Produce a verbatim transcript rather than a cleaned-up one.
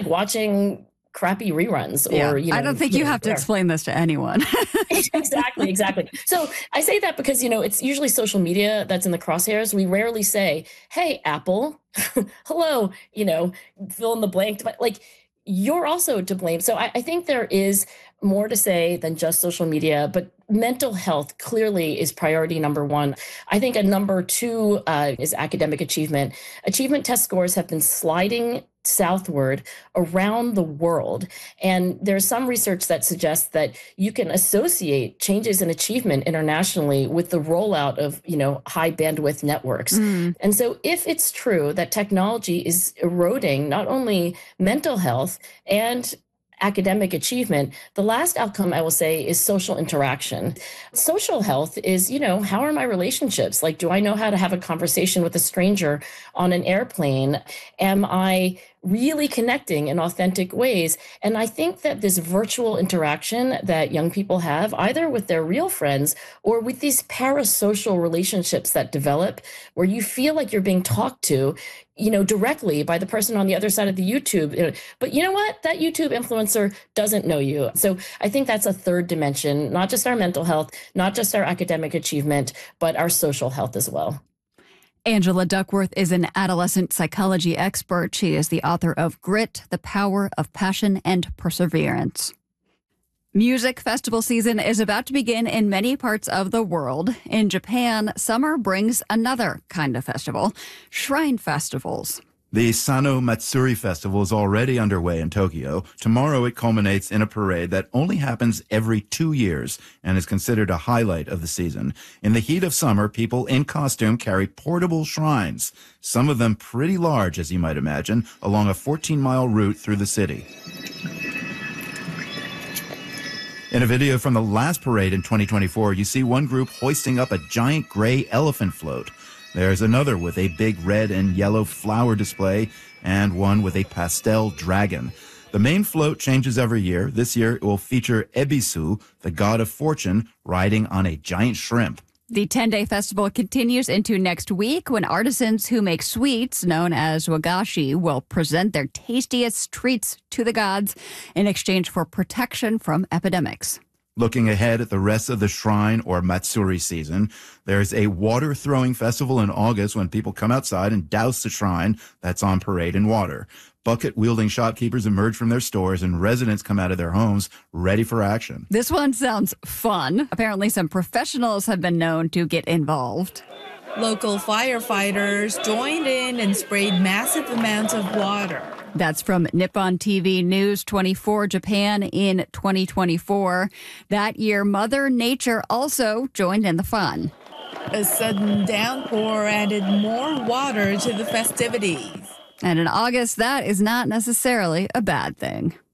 watching crappy reruns or, yeah, you know. I don't think you you know, have to whatever. explain this to anyone. Exactly, exactly. So I say that because, you know, it's usually social media that's in the crosshairs. We rarely say, hey, Apple, hello, you know, fill in the blank. Like, you're also to blame. So I, I think there is more to say than just social media, but mental health clearly is priority number one. I think a number two uh, is academic achievement. Achievement test scores have been sliding southward around the world. And there's some research that suggests that you can associate changes in achievement internationally with the rollout of, you know, high bandwidth networks. Mm. And so if it's true that technology is eroding not only mental health and academic achievement, the last outcome I will say is social interaction. Social health is, you know, how are my relationships? Like, do I know how to have a conversation with a stranger on an airplane? Am I really connecting in authentic ways? And I think that this virtual interaction that young people have, either with their real friends or with these parasocial relationships that develop, where you feel like you're being talked to, you know, directly by the person on the other side of the YouTube. But you know what? That YouTube influencer doesn't know you. So I think that's a third dimension, not just our mental health, not just our academic achievement, but our social health as well. Angela Duckworth is an adolescent psychology expert. She is the author of Grit, The Power of Passion and Perseverance. Music festival season is about to begin in many parts of the world. In Japan, summer brings another kind of festival, shrine festivals. The Sano Matsuri Festival is already underway in Tokyo. Tomorrow it culminates in a parade that only happens every two years and is considered a highlight of the season. In the heat of summer, people in costume carry portable shrines, some of them pretty large, as you might imagine, along a fourteen-mile route through the city. In a video from the last parade in twenty twenty-four, you see one group hoisting up a giant gray elephant float. There's another with a big red and yellow flower display, and one with a pastel dragon. The main float changes every year. This year it will feature Ebisu, the god of fortune, riding on a giant shrimp. The ten-day festival continues into next week when artisans who make sweets, known as wagashi, will present their tastiest treats to the gods in exchange for protection from epidemics. Looking ahead at the rest of the shrine or Matsuri season, there's a water throwing festival in August when people come outside and douse the shrine that's on parade in water. Bucket-wielding shopkeepers emerge from their stores and residents come out of their homes ready for action. This one sounds fun. Apparently some professionals have been known to get involved. Local firefighters joined in and sprayed massive amounts of water. That's from Nippon T V News twenty-four Japan in twenty twenty-four. That year, Mother Nature also joined in the fun. A sudden downpour added more water to the festivities. And in August, that is not necessarily a bad thing.